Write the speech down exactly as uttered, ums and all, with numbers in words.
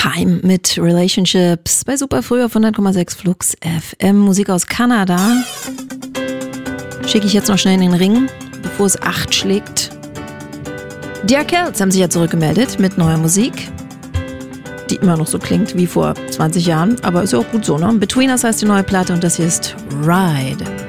Time mit Relationships bei Super Früh auf hundert Komma sechs Flux F M. Musik aus Kanada. Schicke ich jetzt noch schnell in den Ring, bevor es acht schlägt. Die Arkells haben sich ja zurückgemeldet mit neuer Musik, die immer noch so klingt wie vor zwanzig Jahren, aber ist ja auch gut so, ne? Between Us heißt die neue Platte und das hier ist Ride.